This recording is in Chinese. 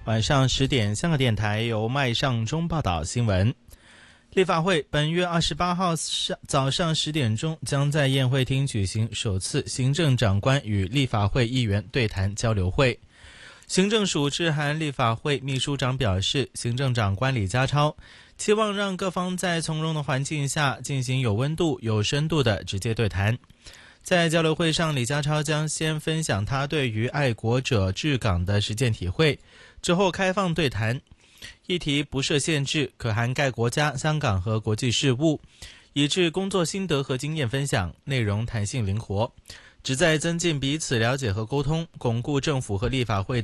晚上10点，香港电台由麦尚中报道新闻。立法会本月28号早上10点钟将在宴会厅举行首次行政长官与立法会议员对谈交流会。行政署致函立法会秘书长表示，行政长官李家超期望让各方在从容的环境下进行有温度、有深度的直接对谈。在交流会上，李家超将先分享他对于爱国者治港的实践体会，之后开放对谈。议题不设限制，可涵盖国家、香港和国际事务，以致工作心得和经验分享，内容弹性灵活，旨在增进彼此了解和沟通，巩固政府和立法会